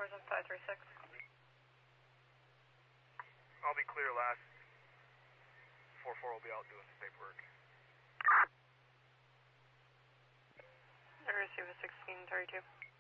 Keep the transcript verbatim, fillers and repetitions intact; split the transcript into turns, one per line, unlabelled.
Towers on five three six.
I'll be clear last. four four will be out doing some paperwork.
I receive a sixteen thirty-two.